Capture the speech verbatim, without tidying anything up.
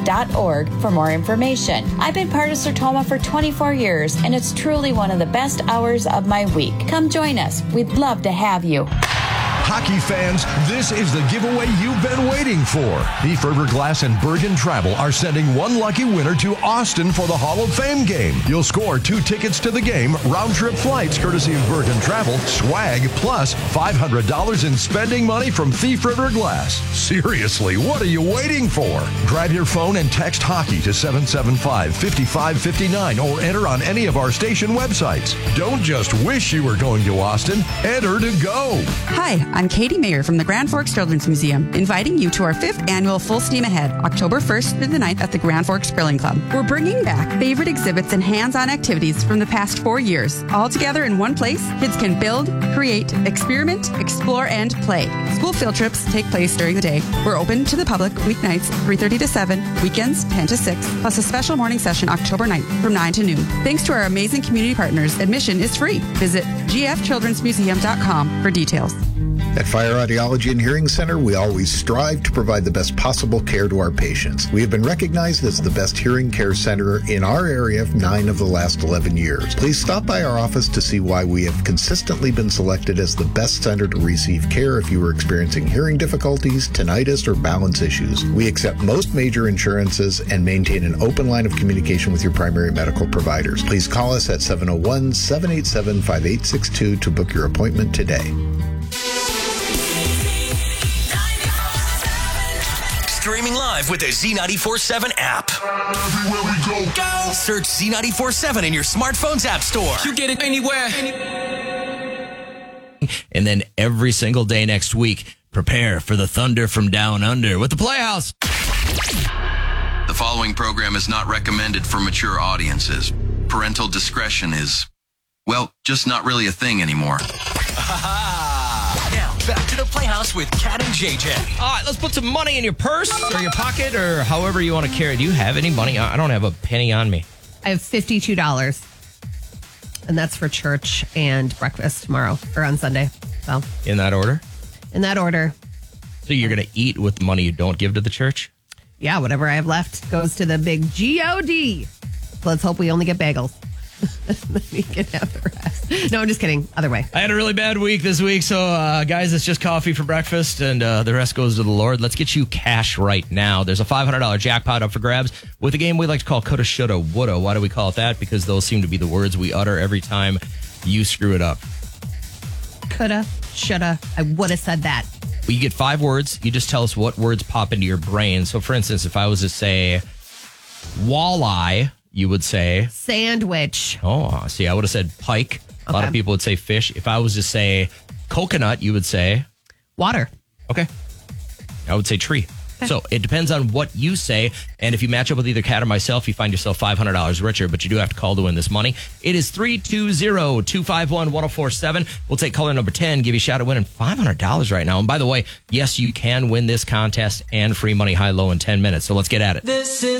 dot org for more information. I've been part of Sertoma for twenty-four years, and it's truly one of the best hours of my week. Come join us. We'd love to have you. Hockey fans, this is the giveaway you've been waiting for. The Ferber Glass and Bergen Travel are sending one lucky winner to Austin for the Hall of Fame game. You'll score two tickets to the game, round-trip flights courtesy of Bergen Travel, swag, plus five hundred dollars in spending money from Thief River Glass. Seriously, what are you waiting for? Grab your phone and text hockey to seven seven five, five five five nine or enter on any of our station websites. Don't just wish you were going to Austin. Enter to go. Hi, I'm Katie Mayer from the Grand Forks Children's Museum, inviting you to our fifth annual Full Steam Ahead, October first through the ninth at the Grand Forks Grilling Club. We're bringing back favorite exhibits and hands-on activities from the past four years. All together in one place, kids can build, create, experiment, explore, and play. School field trips take place during the day. We're open to the public weeknights, three thirty to seven, weekends, ten to six, plus a special morning session October ninth from nine to noon. Thanks to our amazing community partners, admission is free. Visit g f children's museum dot com for details. At Fire Audiology and Hearing Center, we always strive to provide the best possible care to our patients. We have been recognized as the best hearing care center in our area for nine of the last eleven years. Please stop by our office to see why we have consistently been selected as the best center to receive care if you are experiencing hearing difficulties, tinnitus, or balance issues. We accept most major insurances and maintain an open line of communication with your primary medical providers. Please call us at seven oh one, seven eight seven, five eight six two to book your appointment today. Streaming live with the Z ninety-four seven app. Everywhere we go. Go! Search Z ninety-four seven in your smartphone's app store. You get it anywhere. And then every single day next week, prepare for the Thunder from Down Under with the Playhouse. The following program is not recommended for mature audiences. Parental discretion is, well, just not really a thing anymore. Now, back to the Playhouse with Kat and J J. All right, let's put some money in your purse or your pocket or however you want to carry it. Do you have any money? I don't have a penny on me. I have fifty-two dollars. And that's for church and breakfast tomorrow or on Sunday. So, in that order? In that order. So you're going to eat with the money you don't give to the church? Yeah, whatever I have left goes to the big G O D. Let's hope we only get bagels. Then we can have the rest. No, I'm just kidding. Other way. I had a really bad week this week, so uh, guys, it's just coffee for breakfast, and uh, the rest goes to the Lord. Let's get you cash right now. There's a five hundred dollars jackpot up for grabs with a game we like to call Coulda, Shoulda, Woulda. Why do we call it that? Because those seem to be the words we utter every time you screw it up. Coulda, shoulda, I would have said that. Well, you get five words. You just tell us what words pop into your brain. So, for instance, if I was to say walleye, you would say sandwich. Oh, see, I would have said pike. A Okay. lot of people would say fish. If I was to say coconut, you would say water. Okay. I would say tree. Okay. So it depends on what you say. And if you match up with either Kat or myself, you find yourself five hundred dollars richer, but you do have to call to win this money. It is three two zero, two five one, one oh four seven. We'll take caller number ten, give you a shot at winning five hundred dollars right now. And by the way, yes, you can win this contest and free money high low in ten minutes. So let's get at it. This is